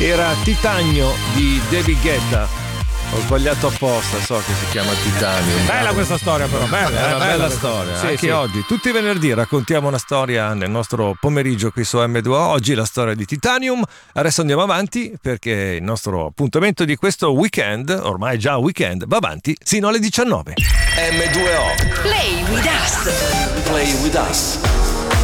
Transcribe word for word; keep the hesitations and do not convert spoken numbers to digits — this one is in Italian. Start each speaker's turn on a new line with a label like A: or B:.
A: era Titanio di David Guetta. Ho sbagliato apposta, so che si chiama Titanium.
B: Bella questa storia però, bella,
A: è una
B: bella,
A: bella
B: questa.
A: storia.
B: Sì,
A: Anche
B: sì.
A: oggi, tutti i venerdì raccontiamo una storia nel nostro pomeriggio qui su M due O. Oggi la storia di Titanium. Adesso andiamo avanti perché il nostro appuntamento di questo weekend, ormai già weekend, va avanti sino alle diciannove.
C: M due O
D: Play with us.
C: Play with us.